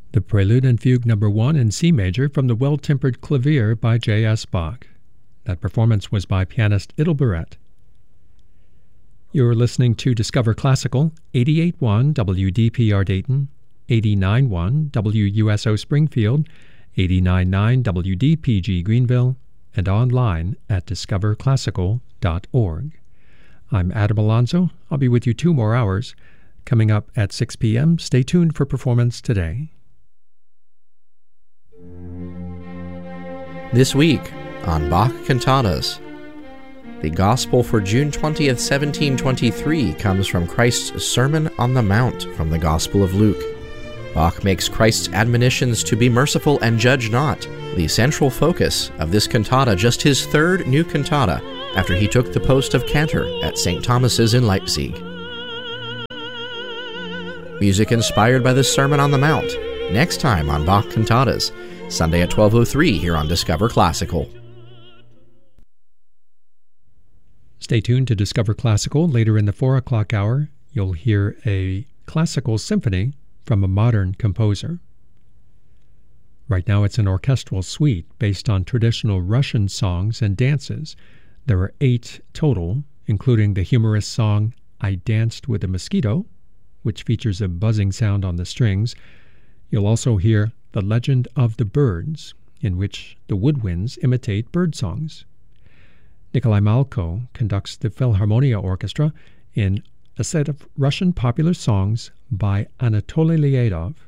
The Prelude and Fugue No. 1 in C major from the Well-Tempered Clavier by J.S. Bach. That performance was by pianist Idle You're listening to Discover Classical, 88.1 WDPR Dayton, 89.1 WUSO Springfield, 89.9 WDPG Greenville, and online at discoverclassical.org. I'm Adam Alonso. I'll be with you 2 more hours. Coming up at 6 p.m., stay tuned for Performance Today. This week on Bach Cantatas, the Gospel for June 20th, 1723 comes from Christ's Sermon on the Mount from the Gospel of Luke. Bach makes Christ's admonitions to be merciful and judge not the central focus of this cantata, just his 3rd new cantata after he took the post of cantor at St. Thomas's in Leipzig. Music inspired by the Sermon on the Mount, next time on Bach Cantatas, Sunday at 12:03 here on Discover Classical. Stay tuned to Discover Classical. Later in the 4 o'clock hour, you'll hear a classical symphony from a modern composer. Right now it's an orchestral suite based on traditional Russian songs and dances. There are 8 total, including the humorous song I Danced with a Mosquito, which features a buzzing sound on the strings. You'll also hear The Legend of the Birds, in which the woodwinds imitate bird songs. Nikolai Malko conducts the Philharmonia Orchestra in a set of Russian popular songs by Anatoly Lyadov.